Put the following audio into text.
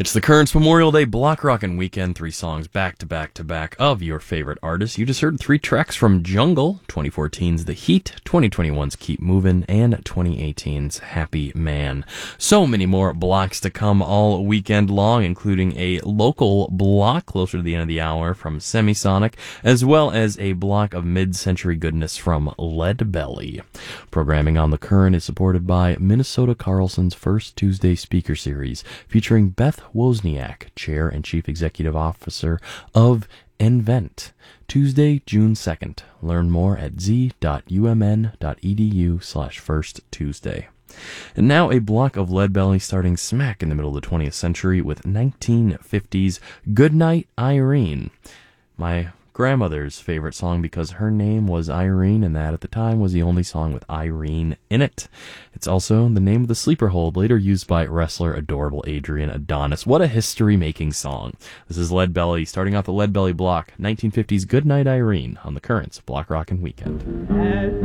It's the Currents Memorial Day Block Rockin' Weekend. 3 songs back to back to back of your favorite artists. You just heard 3 tracks from Jungle, 2014's The Heat, 2021's Keep Movin', and 2018's Happy Man. So many more blocks to come all weekend long, including a local block closer to the end of the hour from Semisonic, as well as a block of mid-century goodness from Lead Belly. Programming on The Current is supported by Minnesota Carlson's First Tuesday Speaker Series, featuring Beth Wozniak, Chair and Chief Executive Officer of nVent. Tuesday, June 2nd. Learn more at z.umn.edu/firsttuesday. And now a block of Lead Belly starting smack in the middle of the 20th century with 1950's Goodnight Irene. My grandmother's favorite song because her name was Irene, and that at the time was the only song with Irene in it. It's also the name of the sleeper hold later used by wrestler Adorable Adrian Adonis. What a history-making song. This is Lead Belly, starting off the Lead Belly block, 1950's Goodnight Irene on the Currents Block Rockin' Weekend.